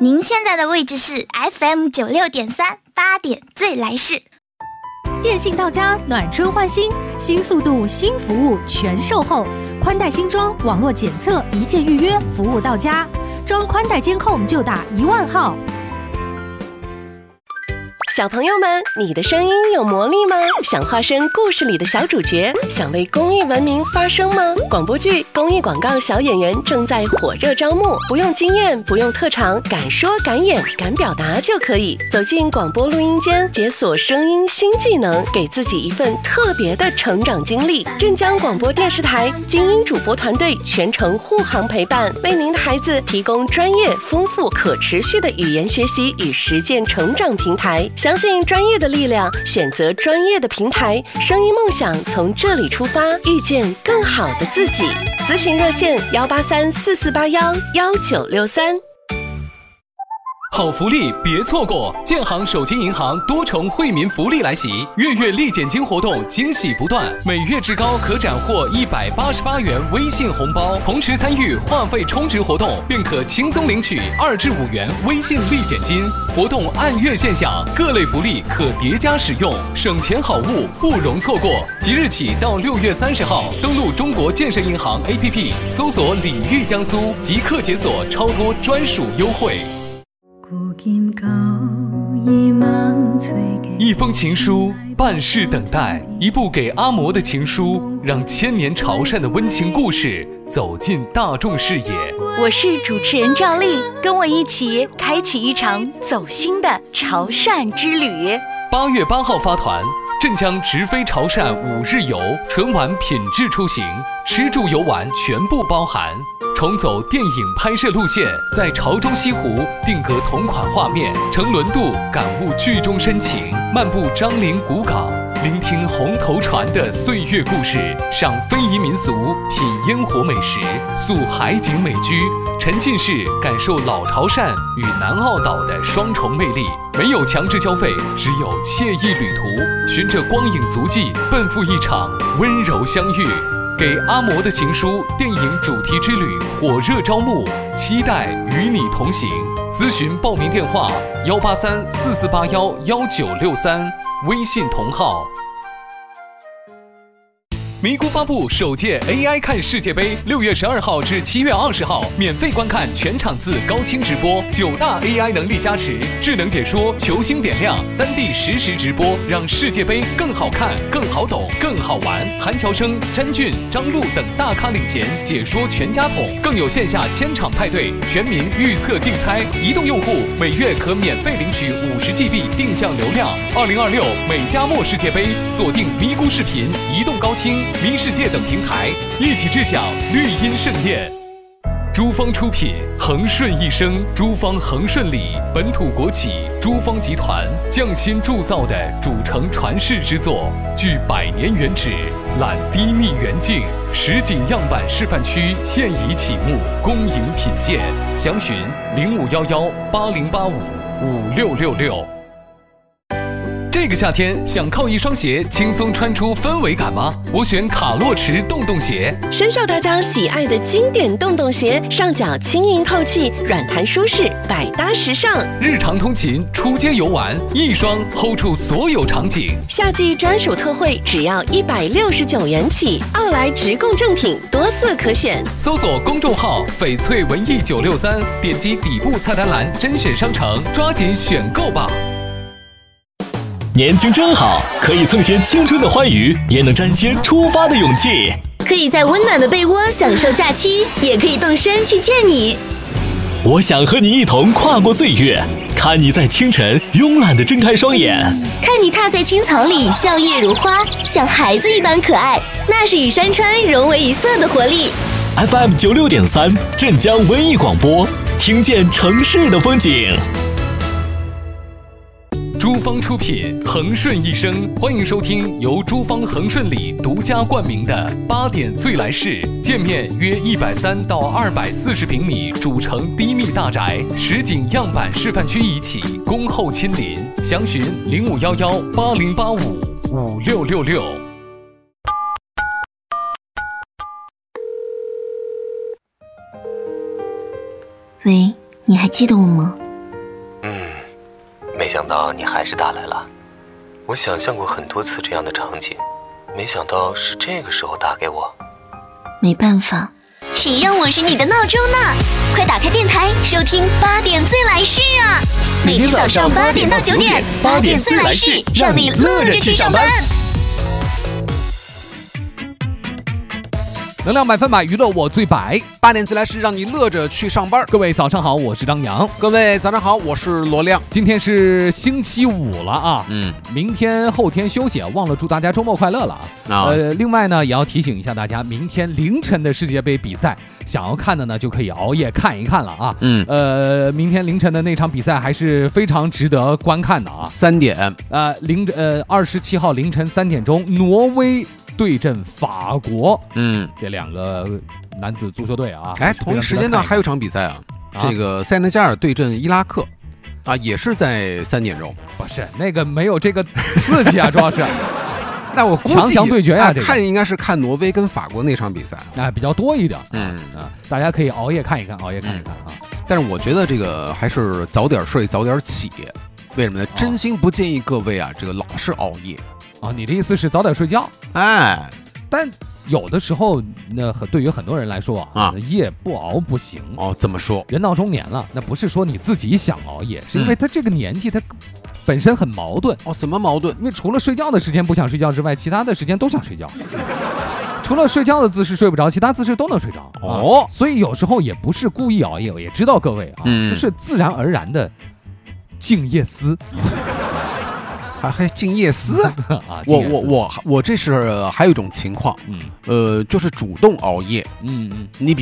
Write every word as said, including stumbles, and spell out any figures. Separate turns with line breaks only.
您现在的位置是 F M 九六点三，八点最来事。
电信到家，暖春换新，新速度、新服务全售后，宽带新装，网络检测，一键预约，服务到家。装宽带监控就打一万号。
小朋友们，你的声音有魔力吗？想化身故事里的小主角，想为公益文明发声吗？广播剧、公益广告小演员正在火热招募，不用经验，不用特长，敢说敢演敢表达就可以走进广播录音间，解锁声音新技能，给自己一份特别的成长经历。镇江广播电视台精英主播团队全程护航陪伴，为您的孩子提供专业、丰富、可持续的语言学习与实践成长平台。相信专业的力量，选择专业的平台，声音梦想从这里出发，遇见更好的自己。咨询热线幺八三四四八幺幺九六三。
好福利别错过！建行手机银行多重惠民福利来袭，月月立减金活动惊喜不断，每月至高可斩获一百八十八元微信红包，同时参与话费充值活动，便可轻松领取二至五元微信立减金。活动按月现享，各类福利可叠加使用，省钱好物不容错过。即日起到六月三十号，登录中国建设银行 A P P， 搜索“礼遇江苏”，即刻解锁超多专属优惠。一封情书，半世等待，一部给阿嬷的情书，让千年潮汕的温情故事走进大众视野。
我是主持人赵丽，跟我一起开启一场走心的潮汕之旅。
八月八号发团，镇江直飞潮汕五日游，纯玩品质出行，吃住游玩全部包含。重走电影拍摄路线，在潮州西湖定格同款画面，乘轮渡感悟剧中深情，漫步樟林古港，聆听红头船的岁月故事，赏非遗民俗，品烟火美食，溯海景美居，沉浸式感受老潮汕与南澳岛的双重魅力。没有强制消费，只有惬意旅途，循着光影足迹，奔赴一场温柔相遇。给阿嬷的情书电影主题之旅火热招募，期待与你同行。咨询报名电话幺八三四四八幺幺九六三，微信同号。咪咕发布首届 A I 看世界杯，六月十二号至七月二十号，免费观看全场次高清直播，九大 A I 能力加持，智能解说，球星点亮，三 D 实时直播，让世界杯更好看、更好懂、更好玩。韩乔生、詹俊、张璐等大咖领衔解说全家桶，更有线下千场派对，全民预测竞猜。移动用户每月可免费领取五十 G B 定向流量。二零二六美加墨世界杯，锁定咪咕视频、移动高清、咪世界等平台，一起志向绿茵盛宴。珠方出品，恒顺一生，珠方恒顺里本土国企珠方集团匠心铸造的主城传世之作，具百年原址，揽低密远近，实景样板示范区现已启幕，恭迎品鉴。详询零五幺幺八零八五五六六六。这个夏天想靠一双鞋轻松穿出氛围感吗？我选卡洛驰洞洞鞋，
深受大家喜爱的经典洞洞鞋，上脚轻盈透气，软弹舒适，百搭时尚。
日常通勤、出街游玩，一双 hold 住所有场景。
夏季专属特惠，只要一百六十九元起。奥莱直供正品，多色可选。
搜索公众号翡翠文艺九六三，点击底部菜单栏甄选商城，抓紧选购吧。
年轻真好，可以蹭些青春的欢愉，也能沾些出发的勇气。
可以在温暖的被窝享受假期，也可以动身去见你。
我想和你一同跨过岁月，看你在清晨慵懒地睁开双眼，
看你踏在青草里笑靥如花，像孩子一般可爱，那是与山川融为一色的活力。
F M 九六点三，镇江文艺广播，听见城市的风景。
珠方出品，恒顺一生，欢迎收听由珠方恒顺里独家冠名的八点最来事。建面约一百三到二百四十平米，主城低密大宅，实景样板示范区一起，恭候亲临。详询零五幺幺八零八五五六六六。
喂，你还记得我吗？ 想到你还是打来了。我想象过很多次这样的场景，没想到是这个时候打给我。
没办法，谁让我是你的闹钟呢？快打开电台，收听八点最来事啊！每天早上八点到九点，八点最来事，让你乐着去上班。
能量百分百，娱乐我最百。
八点自来事，让你乐着去上班。
各位早上好，我是张扬。
各位早上好，我是罗亮。
今天是星期五了啊，
嗯，
明天后天休息，忘了祝大家周末快乐了啊。呃，另外呢，也要提醒一下大家，明天凌晨的世界杯比赛，想要看的呢，就可以熬夜看一看了啊。
嗯，
呃，明天凌晨的那场比赛还是非常值得观看的啊。
三点，
呃，凌呃二十七号凌晨三点钟，挪威对阵法国，
嗯，
这两个男子足球队啊，
哎，同一时间段还有场比赛啊，啊这个塞内加尔对阵伊拉克，啊，也是在三点钟。
不是那个没有这个刺激啊，主要是。
那我估计
强强对决呀、啊，这个
看应该是看挪威跟法国那场比赛，
哎，比较多一点。
嗯
啊，大家可以熬夜看一看，熬夜看一看啊。
嗯、但是我觉得这个还是早点睡，早点起。为什么呢？真心不建议各位啊，这个老是熬夜。
啊，你的意思是早点睡觉？
哎，
但有的时候，那对于很多人来说啊，
啊
夜不熬不行。
哦，怎么说？
人到中年了，那不是说你自己想熬夜，是因为他这个年纪他本身很矛盾。
哦，怎么矛盾？
因为除了睡觉的时间不想睡觉之外，其他的时间都想睡觉。除了睡觉的姿势睡不着，其他姿势都能睡着。
哦、
啊，所以有时候也不是故意熬夜，我也知道各位啊，
嗯、
就是自然而然的静夜思。
还还静夜思
啊！
我我我我这是还有一种情况，
嗯，
呃，就是主动熬夜，
嗯嗯，
你比